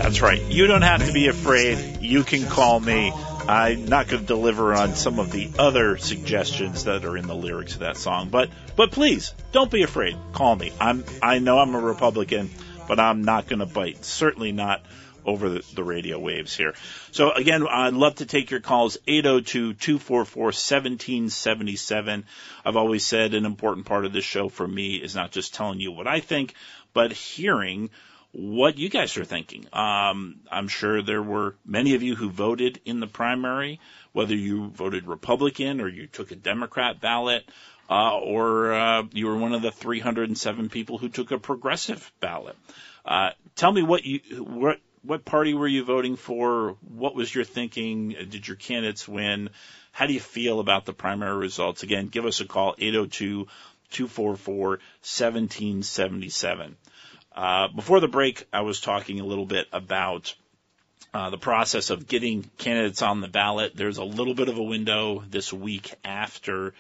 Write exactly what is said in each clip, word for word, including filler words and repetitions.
That's right. You don't have to be afraid. You can call me. I'm not going to deliver on some of the other suggestions that are in the lyrics of that song, but but please don't be afraid. Call me. I'm I know I'm a Republican, but I'm not going to bite. Certainly not over the, the radio waves here. So again, I'd love to take your calls. eight oh two, two four four, one seven seven seven. I've always said an important part of this show for me is not just telling you what I think, but hearing what you guys are thinking. Um, I'm sure there were many of you who voted in the primary, whether you voted Republican or you took a Democrat ballot, uh, or uh, you were one of the three hundred seven people who took a progressive ballot. Uh, tell me what you what what party were you voting for? What was your thinking? Did your candidates win? How do you feel about the primary results? Again, give us a call, eight oh two, two four four, one seven seven seven. Uh, before the break, I was talking a little bit about uh, the process of getting candidates on the ballot. There's a little bit of a window this week after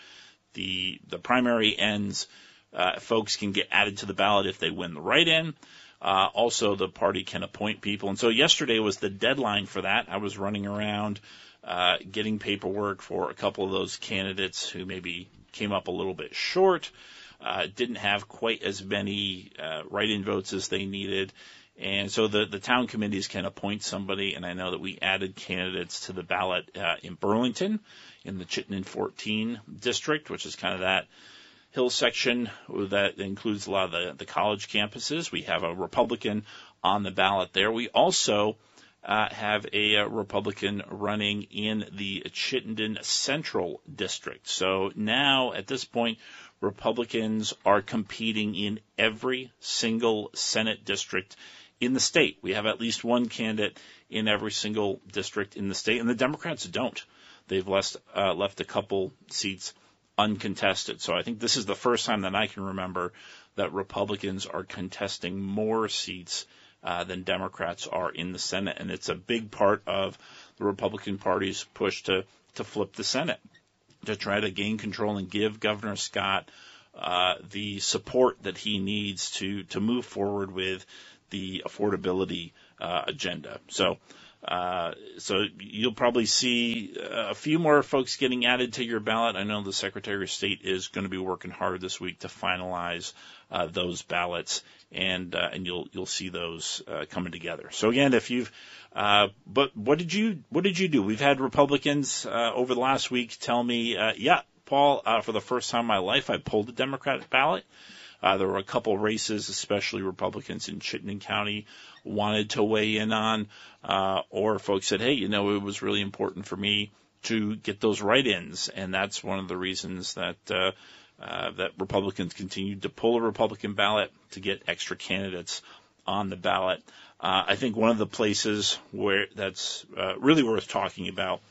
the the primary ends. Uh, folks can get added to the ballot if they win the write-in. Uh, also, the party can appoint people. And so yesterday was the deadline for that. I was running around uh, getting paperwork for a couple of those candidates who maybe came up a little bit short. Uh, didn't have quite as many uh, write-in votes as they needed. And so the, the town committees can appoint somebody, and I know that we added candidates to the ballot uh, in Burlington, in the Chittenden fourteen district, which is kind of that hill section that includes a lot of the, the college campuses. We have a Republican on the ballot there. We also uh, have a, a Republican running in the Chittenden Central District. So now, at this point, Republicans are competing in every single Senate district in the state. We have at least one candidate in every single district in the state, and the Democrats don't. They've left, uh, left a couple seats uncontested. So I think this is the first time that I can remember that Republicans are contesting more seats uh, than Democrats are in the Senate, and it's a big part of the Republican Party's push to, to flip the Senate, to try to gain control and give Governor Scott uh, the support that he needs to, to move forward with the affordability uh, agenda. So, uh, so you'll probably see a few more folks getting added to your ballot. I know the Secretary of State is going to be working hard this week to finalize uh, those ballots, and uh, and you'll you'll see those uh, coming together. So again, if you've Uh, but what did you, what did you do? We've had Republicans, uh, over the last week tell me, uh, yeah, Paul, uh, for the first time in my life, I pulled a Democratic ballot. Uh, there were a couple races, especially Republicans in Chittenden County wanted to weigh in on, uh, or folks said, hey, you know, it was really important for me to get those write-ins. And that's one of the reasons that, uh, uh, that Republicans continued to pull a Republican ballot to get extra candidates on the ballot. Uh, I think one of the places where that's uh, really worth talking about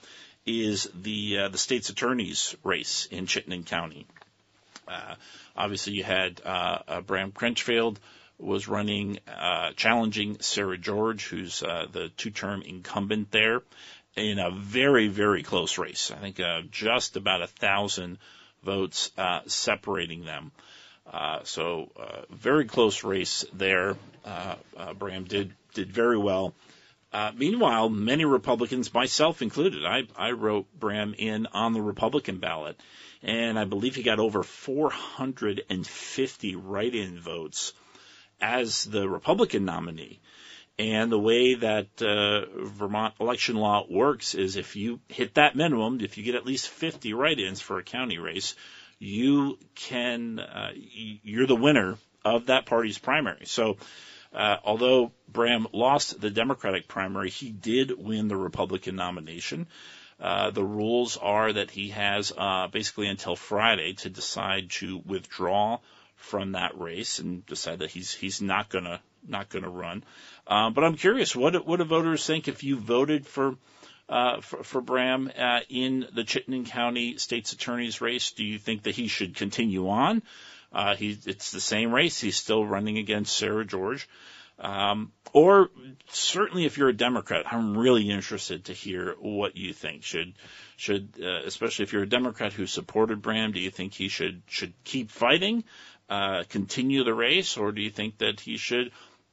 is the uh, the state's attorney's race in Chittenden County. Uh, obviously, you had uh, uh, Bram Crutchfield was running, uh, challenging Sarah George, who's uh, the two-term incumbent there, in a very, very close race. I think uh, just about a thousand votes uh, separating them. Uh, so, uh, very close race there. Uh, uh, Bram did, did very well. Uh, meanwhile, many Republicans, myself included, I, I wrote Bram in on the Republican ballot, and I believe he got over four hundred fifty write-in votes as the Republican nominee. And the way that uh, Vermont election law works is if you hit that minimum, if you get at least fifty write-ins for a county race, you can, uh, you're the winner of that party's primary. So, uh, although Bram lost the Democratic primary, he did win the Republican nomination. Uh, the rules are that he has, uh, basically until Friday to decide to withdraw from that race and decide that he's, he's not gonna, not gonna run. Um, but I'm curious, what, what do voters think if you voted for, Uh, for, for Bram uh, in the Chittenden County State's Attorney's race? Do you think that he should continue on? Uh, he, it's the same race. He's still running against Sarah George. Um, or certainly if you're a Democrat, I'm really interested to hear what you think. Should, should uh, especially if you're a Democrat who supported Bram, do you think he should, should keep fighting, uh, continue the race, or do you think that he should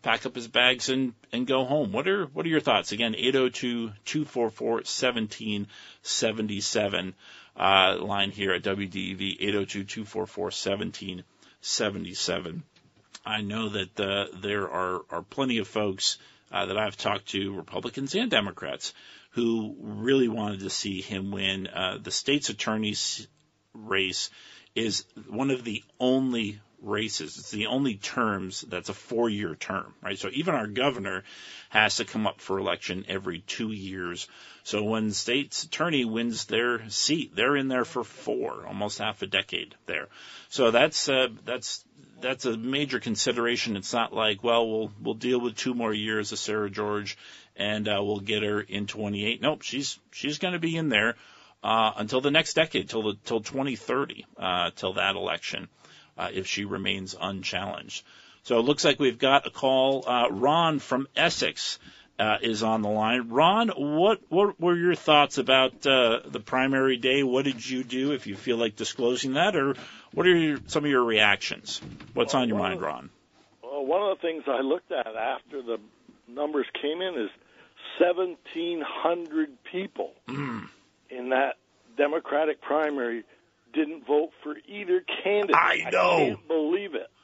pack up his bags and, and go home. What are what are your thoughts? Again, eight oh two, two four four, one seven seven seven, uh, line here at W D E V, eight oh two, two four four, one seven seven seven. I know that uh, there are, are plenty of folks uh, that I've talked to, Republicans and Democrats, who really wanted to see him win. Uh, the state's attorney's race is one of the only races. It's the only terms that's a four-year term, right? So even our governor has to come up for election every two years. So when the state's attorney wins their seat, they're in there for four, almost half a decade there. So that's uh, that's that's a major consideration. It's not like, well, we'll we'll deal with two more years of Sarah George and uh, we'll get her in twenty-eight. Nope, she's she's going to be in there uh, until the next decade, till the till twenty thirty, uh, till that election. Uh, if she remains unchallenged. So it looks like we've got a call. Uh, Ron from Essex uh, is on the line. Ron, what what were your thoughts about uh, the primary day? What did you do, if you feel like disclosing that, or what are your, some of your reactions? What's well, on your mind, of, Ron? Well, one of the things I looked at after the numbers came in is seventeen hundred people mm. in that Democratic primary didn't vote for either candidate. I know. I can't believe it.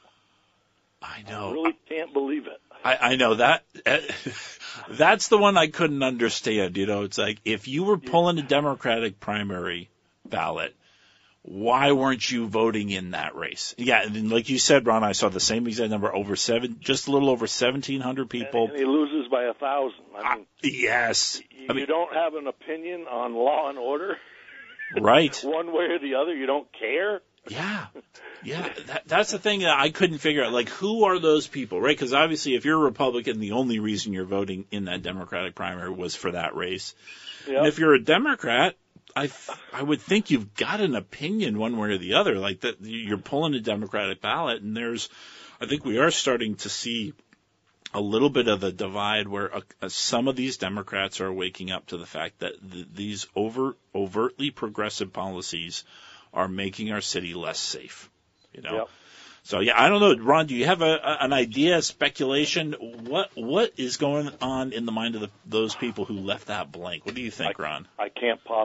I know. I really can't believe it. I, I know that. That's the one I couldn't understand. You know, it's like if you were pulling a Democratic primary ballot, why weren't you voting in that race? Yeah, and like you said, Ron, I saw the same exact number, over seven, just a little over seventeen hundred people. And, and he loses by a thousand. I mean, uh, yes. You, I mean, you don't have an opinion on law and order. Right. One way or the other, you don't care. Yeah. Yeah. That, that's the thing that I couldn't figure out. Like, who are those people, right? Because obviously if you're a Republican, the only reason you're voting in that Democratic primary was for that race. Yep. And if you're a Democrat, I, I would think you've got an opinion one way or the other. Like that, you're pulling a Democratic ballot, and there's, I think we are starting to see a little bit of a divide where uh, uh, some of these Democrats are waking up to the fact that th- these over, overtly progressive policies are making our city less safe. You know, yep. So yeah, I don't know, Ron. Do you have a, a, an idea, speculation? What what is going on in the mind of the, those people who left that blank? What do you think, I, Ron? I can't possibly.